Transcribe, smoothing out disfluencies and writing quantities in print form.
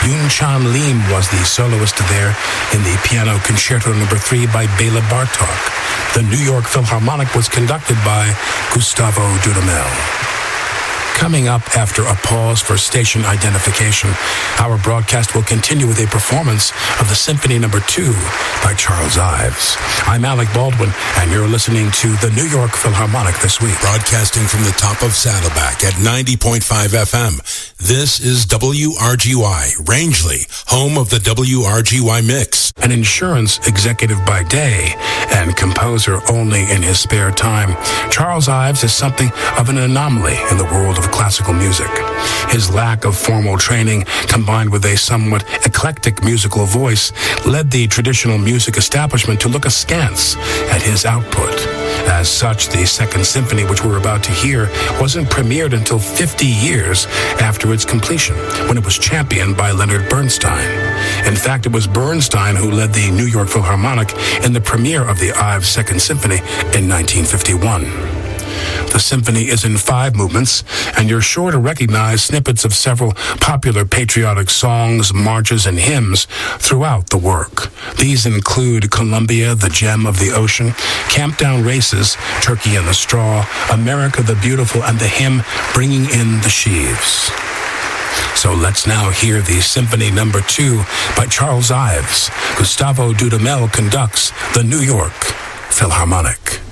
Yun-Chan Lim was the soloist there in the Piano Concerto No. 3 by Bela Bartok. The New York Philharmonic was conducted by Gustavo Dudamel. Coming up after a pause for station identification, our broadcast will continue with a performance of the Symphony No. 2 by Charles Ives. I'm Alec Baldwin, and you're listening to the New York Philharmonic this week. Broadcasting from the top of Saddleback at 90.5 FM, this is WRGY, Rangeley, home of the WRGY Mix. An insurance executive by day and composer only in his spare time, Charles Ives is something of an anomaly in the world of classical music. His lack of formal training, combined with a somewhat eclectic musical voice, led the traditional music establishment to look askance at his output. As such, the Second Symphony, which we're about to hear, wasn't premiered until 50 years after its completion, when it was championed by Leonard Bernstein. In fact, it was Bernstein who led the New York Philharmonic in the premiere of the Ives Second Symphony in 1951. The symphony is in 5 movements, and you're sure to recognize snippets of several popular patriotic songs, marches, and hymns throughout the work. These include Columbia, the Gem of the Ocean, Camp Down Races, Turkey in the Straw, America the Beautiful, and the hymn Bringing in the Sheaves. So let's now hear the Symphony No. 2 by Charles Ives. Gustavo Dudamel conducts the New York Philharmonic.